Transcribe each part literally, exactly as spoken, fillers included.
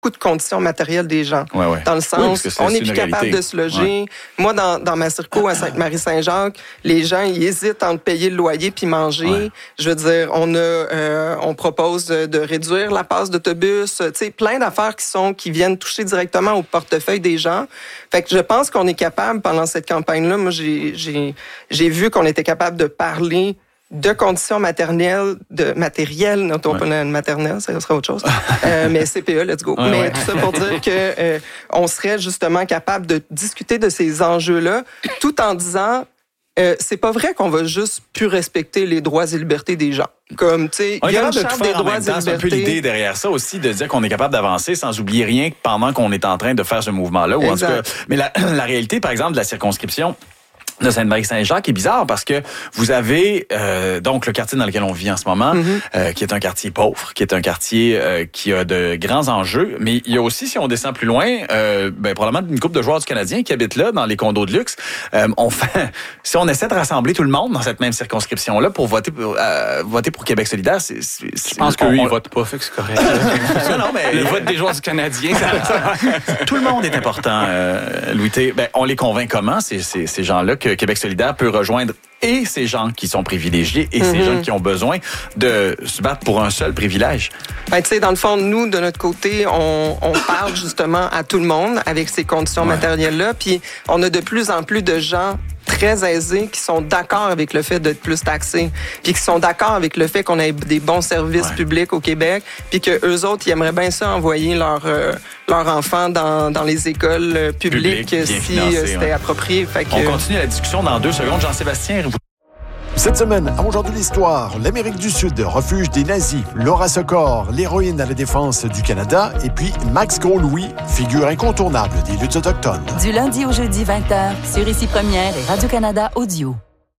de conditions matérielles des gens. Ouais, ouais. Dans le sens, oui, on n'est plus capable de se loger. Ouais. Moi, dans, dans ma circo à Sainte-Marie-Saint-Jacques, les gens, ils hésitent entre payer le loyer puis manger. Ouais. Je veux dire, on a, euh, on propose de, de réduire la passe d'autobus. Tu sais, plein d'affaires qui sont, qui viennent toucher directement au portefeuille des gens. Fait que je pense qu'on est capable, pendant cette campagne-là, moi, j'ai, j'ai, j'ai vu qu'on était capable de parler de conditions maternelles, de matériel, non pas ouais. maternelle, ça sera autre chose. euh, mais C P E, let's go. Ouais, mais ouais. tout ça pour dire que euh, on serait justement capable de discuter de ces enjeux-là, tout en disant, euh, c'est pas vrai qu'on va juste plus respecter les droits et libertés des gens. Comme, tu sais, il y a une charte des droits et libertés. C'est un peu l'idée derrière ça aussi, de dire qu'on est capable d'avancer sans oublier rien pendant qu'on est en train de faire ce mouvement-là. Ou en tout cas, mais la, la réalité, par exemple, de la circonscription de Sainte-Marie-Saint-Jacques est bizarre parce que vous avez euh, donc le quartier dans lequel on vit en ce moment, mm-hmm. euh, qui est un quartier pauvre, qui est un quartier euh, qui a de grands enjeux, mais il y a aussi, si on descend plus loin, euh, ben, probablement une couple de joueurs du Canadien qui habitent là, dans les condos de luxe. Euh, on fait, si on essaie de rassembler tout le monde dans cette même circonscription-là pour voter pour, euh, voter pour Québec solidaire, c'est... c'est, c'est Je pense qu'eux, ils votent pas, fait que c'est correct. non, non, mais le vote des joueurs du Canadien, ça, ça... Tout le monde est important, euh, Louis T. Ben, on les convainc comment, ces, ces, ces gens-là, que Québec solidaire peut rejoindre et ces gens qui sont privilégiés et mm-hmm. ces gens qui ont besoin de se battre pour un seul privilège. Ben, tu sais, dans le fond, nous, de notre côté, on, on parle justement à tout le monde avec ces conditions ouais. matérielles-là, puis on a de plus en plus de gens très aisés qui sont d'accord avec le fait d'être plus taxés, puis qui sont d'accord avec le fait qu'on ait des bons services ouais. publics au Québec, puis que eux autres, ils aimeraient bien ça envoyer leurs euh, leurs enfants dans, dans les écoles publiques Public, si financé, euh, c'était ouais. approprié. Fait que... On continue la discussion dans deux secondes. Jean-Sébastien, vous... Cette semaine, à Aujourd'hui l'Histoire, l'Amérique du Sud, refuge des nazis, Laura Secor, l'héroïne à la défense du Canada, et puis Max Gros-Louis, figure incontournable des luttes autochtones. Du lundi au jeudi vingt heures, sur Ici Première et Radio-Canada Audio.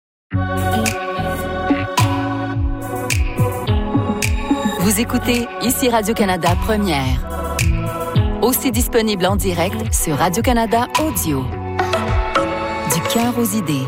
Vous écoutez Ici Radio-Canada Première. Aussi disponible en direct sur Radio-Canada Audio. Du cœur aux idées.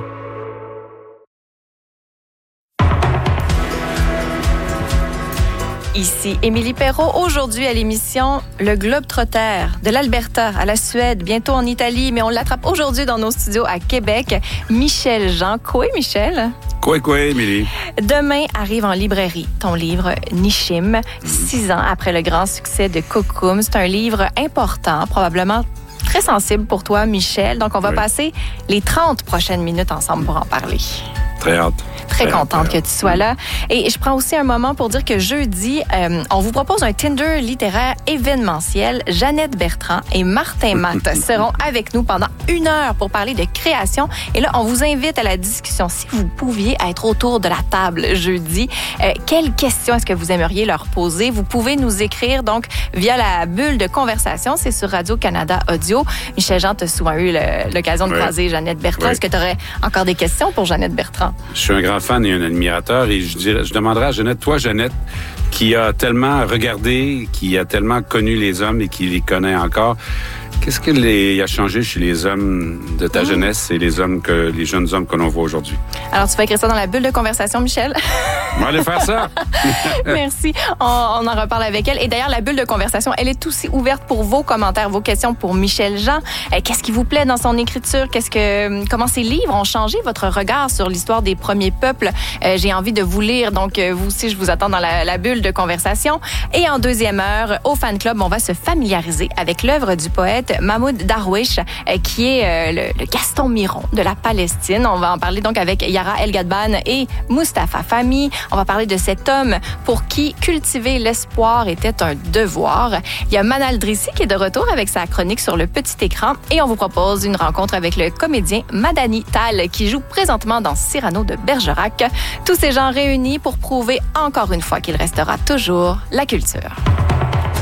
Ici Émilie Perrault, aujourd'hui à l'émission Le Globe-Trotter de l'Alberta à la Suède, bientôt en Italie, mais on l'attrape aujourd'hui dans nos studios à Québec. Michel Jean. Quoi, Michel? Quoi, quoi, Émilie? Demain arrive en librairie ton livre Nishim, six ans après le grand succès de Kokum. C'est un livre important, probablement très sensible pour toi, Michel. Donc, on va oui. passer les trente prochaines minutes ensemble pour en parler. Très hâte. Très, très contente hâte, que tu sois là. Et je prends aussi un moment pour dire que jeudi, euh, on vous propose un Tinder littéraire événementiel. Jeannette Bertrand et Martin Matt seront avec nous pendant une heure pour parler de création. Et là, on vous invite à la discussion. Si vous pouviez être autour de la table jeudi, euh, quelles questions est-ce que vous aimeriez leur poser? Vous pouvez nous écrire donc via la bulle de conversation. C'est sur Radio-Canada Audio. Michel Jean, tu as souvent eu le, l'occasion de oui. croiser Jeannette Bertrand. Oui. Est-ce que tu aurais encore des questions pour Jeannette Bertrand? Je suis un grand fan et un admirateur et je, dirais, je demanderais à Jeannette, toi Jeannette, qui a tellement regardé, qui a tellement connu les hommes et qui les connaît encore, qu'est-ce qui a changé chez les hommes de ta mmh. jeunesse et les hommes que les jeunes hommes que l'on voit aujourd'hui? Alors, tu vas écrire ça dans la bulle de conversation, Michel? On va aller faire ça. Merci. On, on en reparle avec elle. Et d'ailleurs, la bulle de conversation, elle est aussi ouverte pour vos commentaires, vos questions pour Michel Jean. Qu'est-ce qui vous plaît dans son écriture? Qu'est-ce que, comment ces livres ont changé votre regard sur l'histoire des premiers peuples? Euh, j'ai envie de vous lire. Donc, vous aussi, je vous attends dans la, la bulle de conversation. Et en deuxième heure, au Fan Club, on va se familiariser avec l'œuvre du poète Mahmoud Darwish, euh, qui est euh, le, le Gaston Miron de la Palestine. On va en parler donc avec Yara El-Gadban et Mustapha Fahmy. On va parler de cet homme pour qui cultiver l'espoir était un devoir. Il y a Manal Drissi qui est de retour avec sa chronique sur le petit écran. Et on vous propose une rencontre avec le comédien Madani Tal, qui joue présentement dans Cyrano de Bergerac. Tous ces gens réunis pour prouver encore une fois qu'il restera toujours la culture.